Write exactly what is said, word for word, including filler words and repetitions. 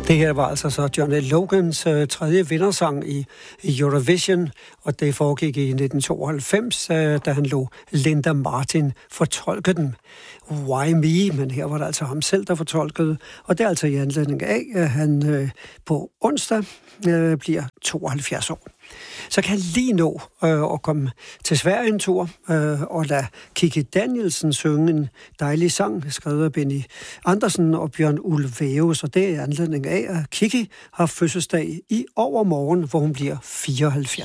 Det her var altså så Johnny Logans øh, tredje vindersang i, i Eurovision, og det foregik i nitten tooghalvfems, øh, da han lå Linda Martin fortolke den. Why Me? Men her var det altså ham selv, der fortolkede, og det er altså i anledning af, at han øh, på onsdag øh, bliver tooghalvfjerds år. Så kan jeg lige nå øh, at komme til Sverige en tur øh, og lade Kikki Danielsen synge en dejlig sang, skrevet af Benny Andersen og Bjørn Ulvaeus, og det er anledning af, at Kikki har fødselsdag i overmorgen, hvor hun bliver fireoghalvfjerds.